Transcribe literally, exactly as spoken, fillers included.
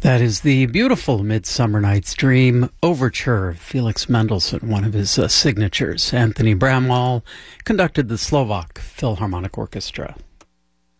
That is the beautiful Midsummer Night's Dream overture, Felix Mendelssohn, one of his uh, signatures. Anthony Bramwell conducted the Slovak Philharmonic Orchestra.